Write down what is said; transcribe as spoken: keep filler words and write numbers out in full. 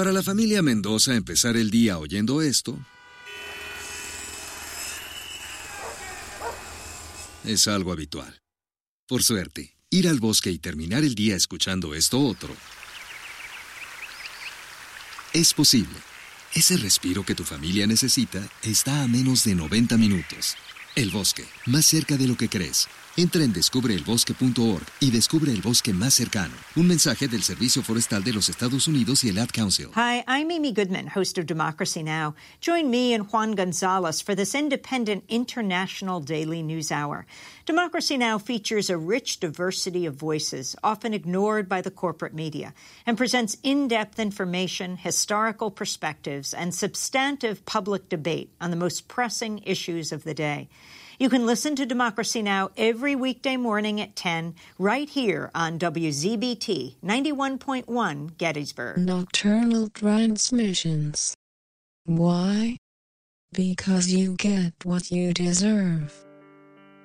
Para la familia Mendoza, empezar el día oyendo esto es algo habitual. Por suerte, ir al bosque y terminar el día escuchando esto otro es posible. Ese respiro que tu familia necesita está a menos de noventa minutos. El bosque, más cerca de lo que crees. Entra en descubre el bosque punto org y descubre el bosque más cercano. Un mensaje del Servicio Forestal de los Estados Unidos y el Ad Council. Hi, I'm Amy Goodman, host of Democracy Now! Join me and Juan Gonzalez for this independent international daily news hour. Democracy Now! Features a rich diversity of voices, often ignored by the corporate media, and presents in-depth information, historical perspectives, and substantive public debate on the most pressing issues of the day. You can listen to Democracy Now! Every weekday morning at ten, right here on W Z B T ninety-one point one Gettysburg. Nocturnal transmissions. Why? Because you get what you deserve.